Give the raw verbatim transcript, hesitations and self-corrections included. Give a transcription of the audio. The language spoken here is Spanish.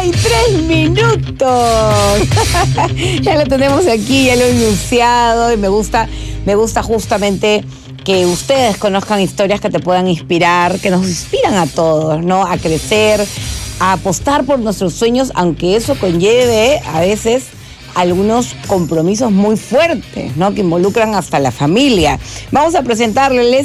y tres minutos. Ya lo tenemos aquí, ya lo he anunciado y me gusta, me gusta justamente que ustedes conozcan historias que te puedan inspirar, que nos inspiran a todos, ¿no? A crecer, a apostar por nuestros sueños, aunque eso conlleve a veces algunos compromisos muy fuertes, ¿no? Que involucran hasta la familia. Vamos a presentarles